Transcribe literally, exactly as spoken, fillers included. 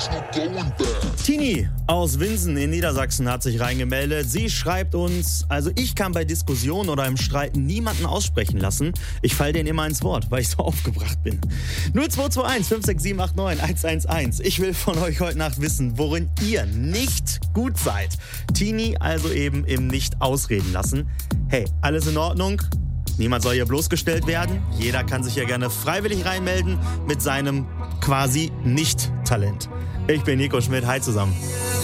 Tini aus Winsen in Niedersachsen hat sich reingemeldet. Sie schreibt uns, also ich kann bei Diskussionen oder im Streit niemanden aussprechen lassen. Ich falle denen immer ins Wort, weil ich so aufgebracht bin. null zwei zwei eins fünf sechs sieben acht neun eins eins eins. Ich will von euch heute Nacht wissen, worin ihr nicht gut seid. Tini also eben im Nicht-Ausreden lassen. Hey, alles in Ordnung? Niemand soll hier bloßgestellt werden. Jeder kann sich hier gerne freiwillig reinmelden mit seinem quasi Nicht-Talent. Ich bin Nico Schmidt. Hi zusammen.